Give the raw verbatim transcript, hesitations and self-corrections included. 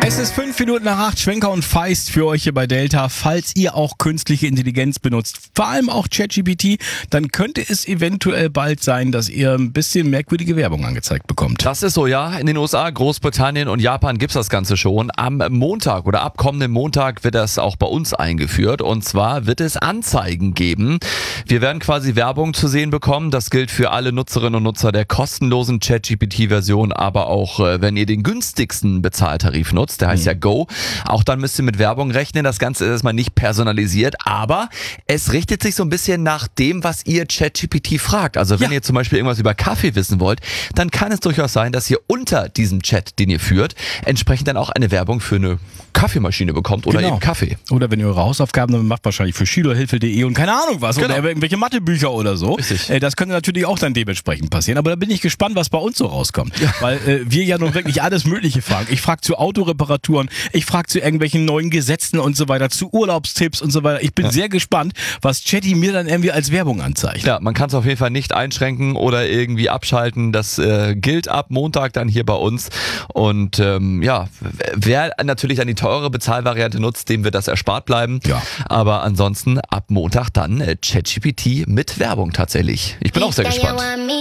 Es ist fünf Minuten nach acht, Schwenker und Feist für euch hier bei Delta. Falls ihr auch künstliche Intelligenz benutzt, vor allem auch ChatGPT, dann könnte es eventuell bald sein, dass ihr ein bisschen merkwürdige Werbung angezeigt bekommt. Das ist so, ja. In den U S A, Großbritannien und Japan gibt's das Ganze schon. Am Montag oder ab kommenden Montag wird das auch bei uns eingeführt. Und zwar wird es Anzeigen geben. Wir werden quasi Werbung zu sehen bekommen. Das gilt für alle Nutzerinnen und Nutzer der kostenlosen ChatGPT-Version, aber auch, wenn ihr den günstigsten Bezahltarif nutzt. Der heißt mhm. ja Go. Auch dann müsst ihr mit Werbung rechnen. Das Ganze ist erstmal nicht personalisiert, aber es richtet sich so ein bisschen nach dem, was ihr ChatGPT fragt. Also wenn ja. ihr zum Beispiel irgendwas über Kaffee wissen wollt, dann kann es durchaus sein, dass ihr unter diesem Chat, den ihr führt, entsprechend dann auch eine Werbung für eine Kaffeemaschine bekommt oder genau. eben Kaffee. Oder wenn ihr eure Hausaufgaben dann macht, wahrscheinlich für schülerhilfe punkt de und keine Ahnung was genau. oder irgendwelche Mathebücher oder so. Richtig. Das könnte natürlich auch dann dementsprechend passieren. Aber da bin ich gespannt, was bei uns so rauskommt. Ja. Weil äh, wir ja nun wirklich alles Mögliche fragen. Ich frage zu Autoreparaturen, ich frage zu irgendwelchen neuen Gesetzen und so weiter, zu Urlaubstipps und so weiter. Ich bin ja. sehr gespannt, was Chatty mir dann irgendwie als Werbung anzeigt. Ja, man kann es auf jeden Fall nicht einschränken oder irgendwie abschalten. Das äh, gilt ab Montag dann hier bei uns. Und ähm, ja, wer natürlich dann die teure Bezahlvariante nutzt, dem wird das erspart bleiben. Ja. Aber ansonsten ab Montag dann äh, ChatGPT mit Werbung tatsächlich. Ich bin auch sehr gespannt.